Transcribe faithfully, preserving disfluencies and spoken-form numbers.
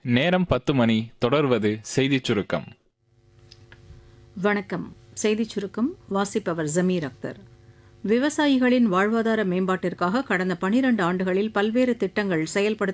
நேரம் பத்து மணி. தொடர்வது செய்திச் சுருக்கம். வணக்கம். செய்திச் சுருக்கம் வாசிப்பவர் ஜமீர் அக்தர். விவசாயிகளின் வாழ்வாதார மேம்பாட்டிற்காக கடந்த பனிரண்டு ஆண்டுகளில் பல்வேறு திட்டங்கள் செயல்படுத்த